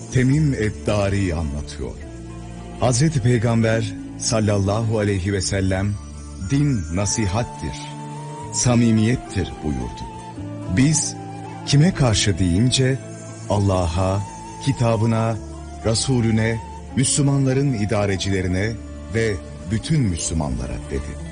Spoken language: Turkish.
Temim Eddari anlatıyor. Hazreti Peygamber sallallahu aleyhi ve sellem, din nasihattir, samimiyettir buyurdu. Biz kime karşı deyince Allah'a, kitabına, Resulüne, Müslümanların idarecilerine ve bütün Müslümanlara dedi.